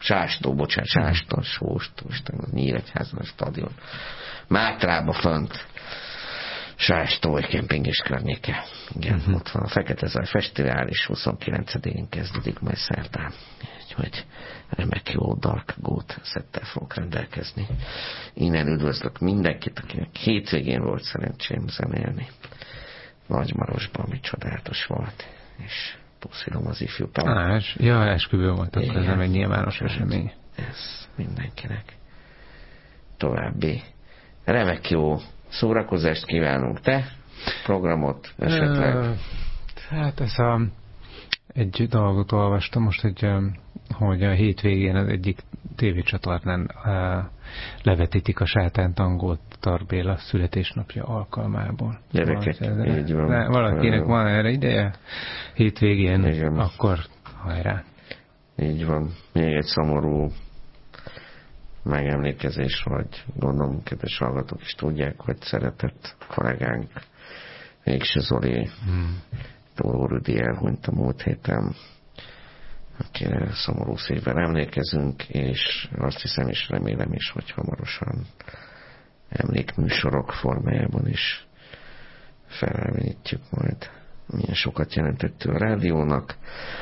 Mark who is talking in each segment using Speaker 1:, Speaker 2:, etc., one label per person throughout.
Speaker 1: Sástó, Nyíregyházan a stadion. Mátrába fönt. Sástó, kemping és környéke. Igen, ott van a Fekete Zaj Fesztivál, és 29-én kezdődik majd szerdán. Úgyhogy remek jó Dark Goat szettel fogok rendelkezni. Innen üdvözlök mindenkit, akinek hétvégén volt szerencsém zenélni. Nagymarosban, mi csodálatos volt. És puszilom az ifjú talán.
Speaker 2: Esküvő volt, akkor ez nem egy nyilvános esemény.
Speaker 1: Ez mindenkinek. További remek jó szórakozást kívánunk. Te programot esetleg?
Speaker 2: Hát egy dolgot olvastam most, hogy a hétvégén az egyik tévécsatornán levetítik a Sátántangolt Tarbéla születésnapja alkalmából.
Speaker 1: Gyerekek, így van.
Speaker 2: Valakinek van erre ideje hétvégén, igen. Akkor hajrá.
Speaker 1: Így van. Még egy szomorú megemlékezés, vagy gondolom, kedves hallgatók is tudják, hogy szeretett kollégánk Végső Zoli Tóró Rüdi elhunyt a múlt héten, akire szomorú szívvel emlékezünk, és azt hiszem és remélem is, hogy hamarosan emlékműsorok formájában is felelőítjük majd. Milyen sokat jelentett a rádiónak.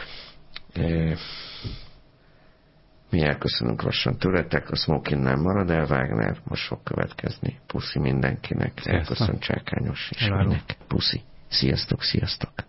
Speaker 1: Mi elköszönünk lassan tőletek, a Smokin nem marad el, Wagner most fog következni. Puszi mindenkinek, elköszön Csákányos is. Puszi. Sziasztok.